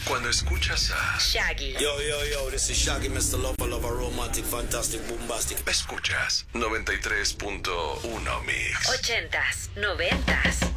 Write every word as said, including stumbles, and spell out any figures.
Cuando escuchas a Shaggy. Yo, yo, yo, this is Shaggy, mister Lover, Lover, Romantic, Fantastic, Bombastic. escuchas noventa y tres punto uno Mix. Ochentas, noventas.